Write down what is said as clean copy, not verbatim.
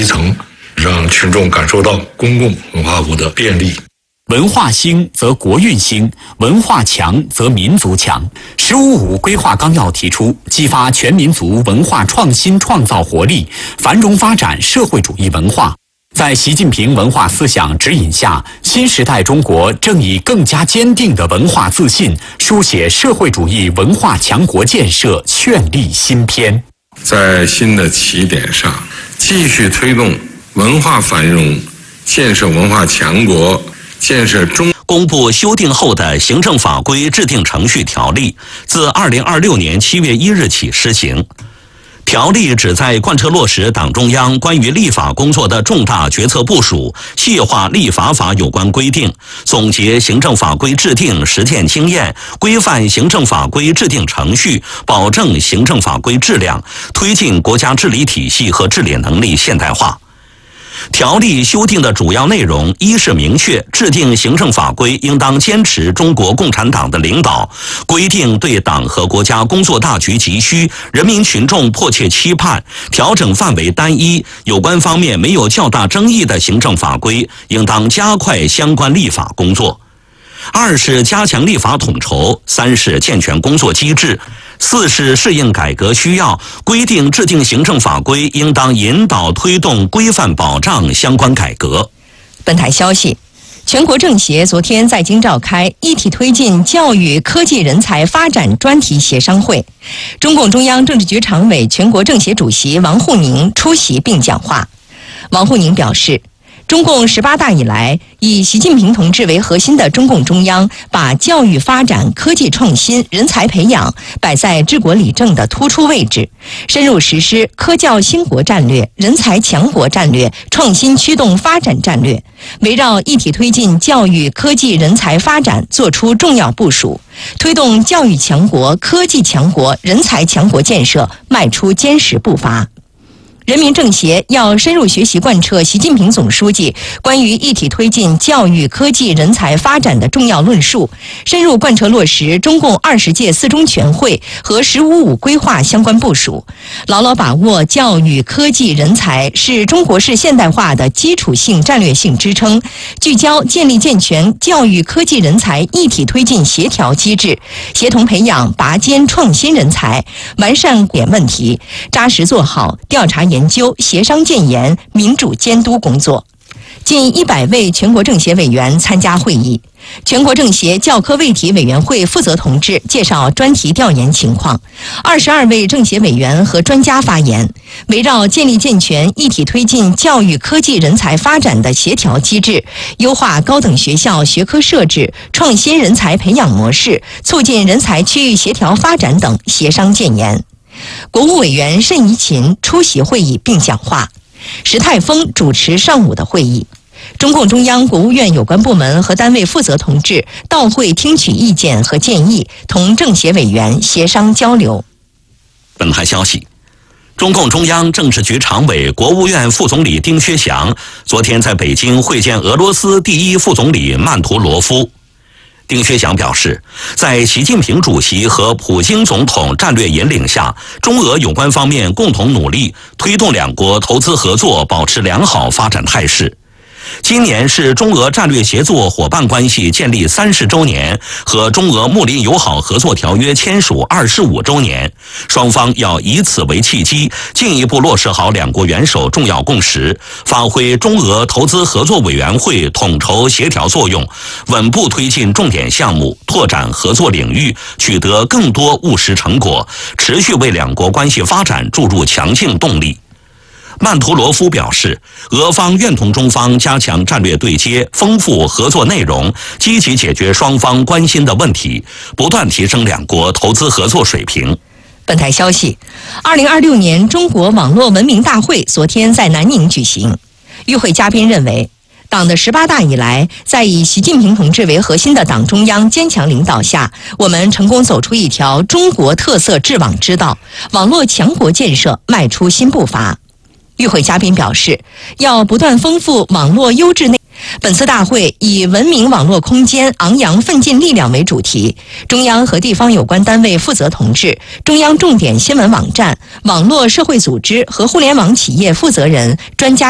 基层，让群众感受到公共文化部的便利。 文化兴则国运兴，文化强则民族强。“15+5”规划纲要提出，激发全民族文化创新创造活力，繁荣发展社会主义文化。在习近平文化思想指引下，新时代中国正以更加坚定的文化自信，书写社会主义文化强国建设绚丽新篇。 在新的起点上，继续推动文化繁荣，建设文化强国，建设中。 公布修订后的行政法规制定程序条例，自2026年7月1日起施行。条例旨在贯彻落实党中央关于立法工作的重大决策部署，细化立法法有关规定，总结行政法规制定实践经验，规范行政法规制定程序，保证行政法规质量，推进国家治理体系和治理能力现代化。条例修订的主要内容，一是明确制定行政法规应当坚持中国共产党的领导，规定对党和国家工作大局急需、人民群众迫切期盼，调整范围单一，有关方面没有较大争议的行政法规，应当加快相关立法工作。二是加强立法统筹，三是健全工作机制，四是适应改革需要，规定制定行政法规应当引导推动规范保障相关改革。 本台消息，全国政协昨天在京召开一体推进教育科技人才发展专题协商会，中共中央政治局常委、全国政协主席王沪宁出席并讲话。王沪宁表示，中共18大以来，以习近平同志为核心的中共中央把教育发展、科技创新、人才培养摆在治国理政的突出位置，深入实施科教兴国战略、人才强国战略、创新驱动发展战略，围绕一体推进教育科技人才发展作出重要部署，推动教育强国、科技强国、人才强国建设迈出坚实步伐。人民政协要深入学习贯彻习近平总书记关于一体推进教育科技人才发展的重要论述，深入贯彻落实中共20届4中全会和“15+5”规划相关部署，牢牢把握教育科技人才是中国式现代化的基础性战略性支撑，聚焦建立健全教育科技人才一体推进协调机制，协同培养拔尖创新人才，完善点问题，扎实做好调查研究、协商建言、民主监督工作。近100位全国政协委员参加会议，全国政协教科卫体委员会负责同志介绍专题调研情况，22位政协委员和专家发言，围绕建立健全一体推进教育科技人才发展的协调机制，优化高等学校学科设置、创新人才培养模式，促进人才区域协调发展等协商建言。国务委员谌贻琴出席会议并讲话，石泰峰主持上午的会议。中共中央、国务院有关部门和单位负责同志到会听取意见和建议，同政协委员协商交流。 本台消息，中共中央政治局常委、国务院副总理丁薛祥昨天在北京会见俄罗斯第1副总理曼图罗夫。丁薛祥表示，在习近平主席和普京总统战略引领下，中俄有关方面共同努力，推动两国投资合作保持良好发展态势。今年是中俄战略协作伙伴关系建立30周年和中俄睦邻友好合作条约签署25周年，双方要以此为契机，进一步落实好两国元首重要共识，发挥中俄投资合作委员会统筹协调作用，稳步推进重点项目，拓展合作领域，取得更多务实成果，持续为两国关系发展注入强劲动力。曼图罗夫表示，俄方愿同中方加强战略对接，丰富合作内容，积极解决双方关心的问题，不断提升两国投资合作水平。 本台消息，2026年中国网络文明大会昨天在南宁举行。与会嘉宾认为，党的18大以来，在以习近平同志为核心的党中央坚强领导下，我们成功走出一条中国特色治网之道，网络强国建设迈出新步伐。与会嘉宾表示，要不断丰富网络优质内容。本次大会以文明网络空间昂扬奋进力量为主题，中央和地方有关单位负责同志、中央重点新闻网站、网络社会组织和互联网企业负责人、专家